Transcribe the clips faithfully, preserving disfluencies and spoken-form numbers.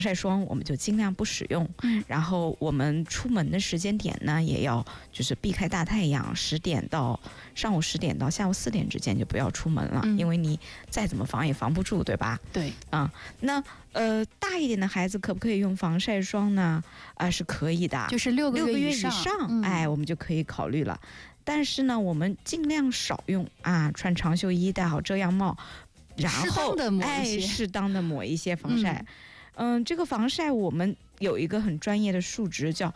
晒霜我们就尽量不使用，嗯，然后我们出门的时间点呢，也要就是避开大太阳，十点到上午十点到下午四点之间就不要出门了，嗯，因为你再怎么防也防不住，对吧？ 对， 啊，那呃大一点的孩子可不可以用防晒霜呢？啊，是可以的， 就是六个月以上， 以上嗯，哎，我们就可以考虑了。但是呢，我们尽量少用啊，穿长袖衣，戴好遮阳帽，然后哎，适当的抹一些防晒。嗯嗯，这个防晒我们有一个很专业的数值叫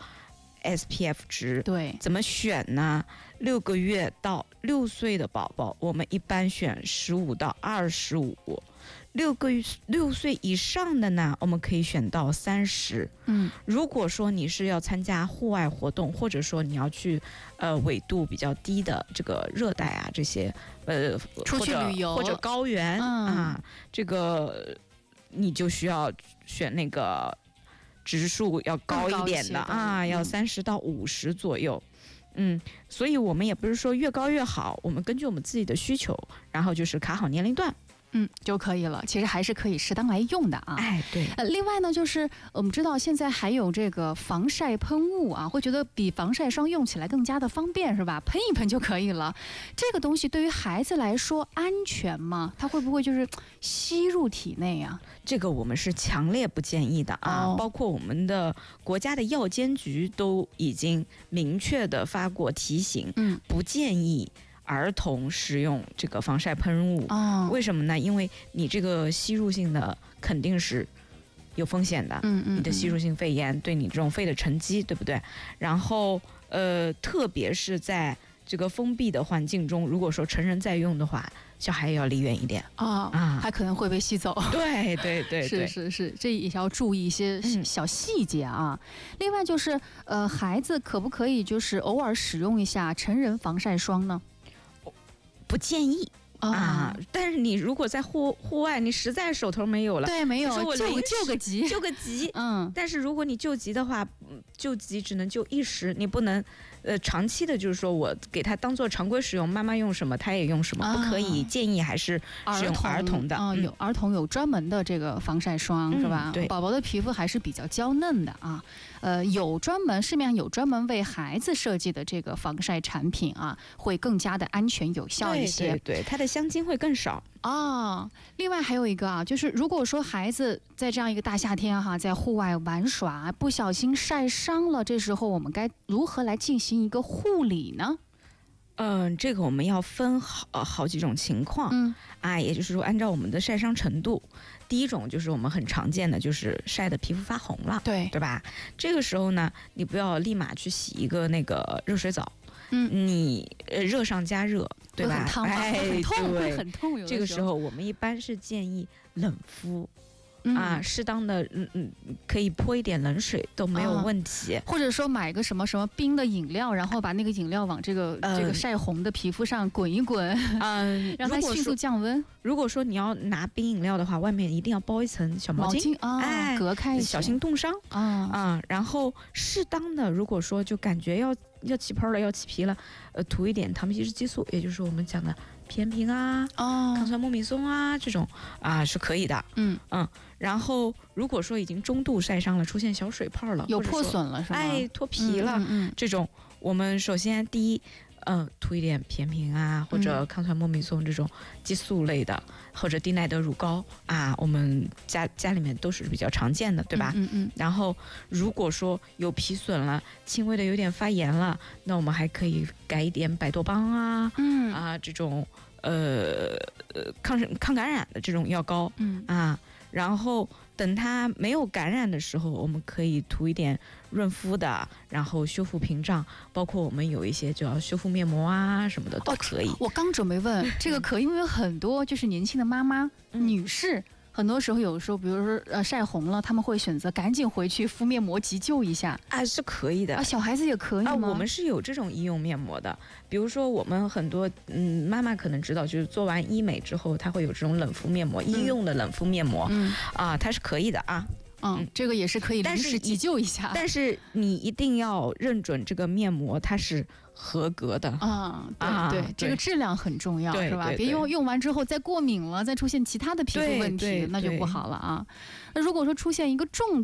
S P F 值， 对， 怎么选呢？六个月到六岁的宝宝，我们一般选十五到二十五；六个月六岁以上的呢，我们可以选到三十。嗯，如果说你是要参加户外活动，或者说你要去呃纬度比较低的这个热带啊这些呃出去旅游或者高原、嗯、啊，这个。你就需要选那个指数要高一点的啊，嗯、要三十到五十左右。嗯，所以我们也不是说越高越好，我们根据我们自己的需求，然后就是卡好年龄段。 嗯，就可以了。其实还是可以适当来用的啊。 哎，对。 呃，另外呢，就是我们知道现在还有这个防晒喷雾啊，会觉得比防晒霜用起来更加的方便，是吧？喷一喷就可以了。这个东西对于孩子来说安全吗？它会不会就是吸入体内啊？ 这个我们是强烈不建议的啊。哦、包括我们的国家的药监局都已经明确的发过提醒，嗯，不建议儿童使用这个防晒喷雾。哦，为什么呢？因为你这个吸入性的肯定是有风险的，嗯嗯，你的吸入性肺炎对你这种肺的沉积，对不对？然后呃，特别是在这个封闭的环境中，如果说成人在用的话，小孩也要离远一点啊啊，还可能会被吸走。 对对对对， 是是是，这也要注意一些小细节啊。嗯、另外就是呃，孩子可不可以就是偶尔使用一下成人防晒霜呢？ 不建议啊，但是你如果在户户外，你实在手头没有了， 对，没有， 我救救个急， 救个急，嗯。但是如果你救急的话，救急只能救一时，你不能，呃，长期的，就是说我给他当做常规使用，妈妈用什么他也用什么，啊、不可以。建议还是使用儿童的， 啊、嗯，有儿童有专门的这个防晒霜、嗯、是吧？ 对， 宝宝的皮肤还是比较娇嫩的啊，呃，有专门市面上有专门为孩子设计的这个防晒产品啊，会更加的安全有效一些， 对对对，它的香精会更少。 哦，另外还有一个啊，就是如果说孩子在这样一个大夏天哈、啊，在户外玩耍，不小心晒伤了，这时候我们该如何来进行一个护理呢？ 嗯，这个我们要分好、呃、好几种情况，嗯，啊，也就是说按照我们的晒伤程度，第一种就是我们很常见的，就是晒的皮肤发红了， 对对吧？这个时候呢，你不要立马去洗一个那个热水澡。嗯，你呃热上加热，对吧？ 很烫， 哎， 很痛，会很痛。有这个时候我们一般是建议冷敷。嗯、啊，适当的嗯嗯，可以泼一点冷水都没有问题、 啊，或者说买个什么什么冰的饮料，然后把那个饮料往这个、呃、这个晒红的皮肤上滚一滚，嗯、呃，让它迅速降温。 如果说你要拿冰饮料的话，外面一定要包一层小毛巾， 啊、 哎， 隔开一下， 小心冻伤啊啊。然后适当的，如果说就感觉要要起泡了，要起皮了，呃，涂一点糖皮质激素，也就是我们讲的皮炎平啊、哦、抗酸莫米松啊这种啊是可以的。嗯嗯。然后如果说已经中度晒伤了，出现小水泡了， 有破损了是吗？ 哎，脱皮了，嗯嗯嗯这种我们首先第一，呃，涂一点皮炎平啊，或者抗酸莫米松这种激素类的，嗯、或者地奈德乳膏啊，我们家家里面都是比较常见的，对吧？嗯 嗯, 嗯。然后如果说有皮损了，轻微的有点发炎了，那我们还可以改一点百多邦啊，嗯啊这种呃呃抗抗感染的这种药膏，嗯啊。然后等它没有感染的时候，我们可以涂一点润肤的，然后修复屏障，包括我们有一些就要修复面膜啊什么的都可以。 哦、我刚准备问这个可，因为有很多就是年轻的妈妈、嗯、女士。很多时候，有时候，比如说呃晒红了，他们会选择赶紧回去敷面膜急救一下啊，是可以的啊，小孩子也可以吗？ 啊，我们是有这种医用面膜的，比如说我们很多嗯妈妈可能知道，就是做完医美之后，它会有这种冷敷面膜，嗯、医用的冷敷面膜，嗯啊，它是可以的啊。 嗯，嗯这个也是可以临时急救一下。 但是你一定要认准这个面膜它是合格的啊，对、啊、对，这个质量很重要，是吧？别用用完之后再过敏了，再出现其他的皮肤问题，那就不好了啊。那如果说出现一个重